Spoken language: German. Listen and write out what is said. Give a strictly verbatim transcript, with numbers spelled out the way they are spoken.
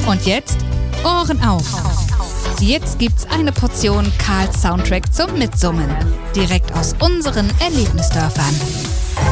Und jetzt Ohren auf. Jetzt gibt's eine Portion Karls Soundtrack zum Mitsummen. Direkt aus unseren Erlebnisdörfern.